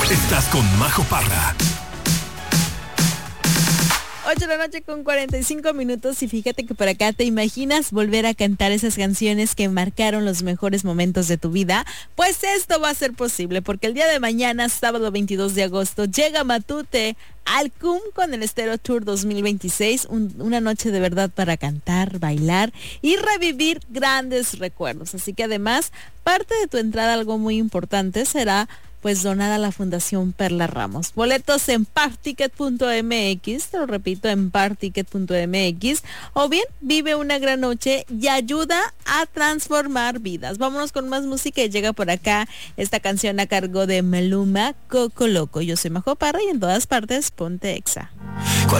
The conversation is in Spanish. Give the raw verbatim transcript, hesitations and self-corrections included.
Estás con Majo Parra. ocho de la noche con cuarenta y cinco minutos y fíjate que por acá te imaginas volver a cantar esas canciones que marcaron los mejores momentos de tu vida. Pues esto va a ser posible porque el día de mañana, sábado veintidós de agosto, llega Matute al C U M con el Estéreo Tour dos mil veintiséis, un, una noche de verdad para cantar, bailar y revivir grandes recuerdos. Así que además, parte de tu entrada, algo muy importante, será pues donada a la Fundación Perla Ramos. Boletos en particket punto m x, te lo repito, en particket punto m x, o bien vive una gran noche y ayuda a transformar vidas. Vámonos con más música y llega por acá esta canción a cargo de Maluma, Coco Loco. Yo soy Majo Parra y en todas partes ponte Exa.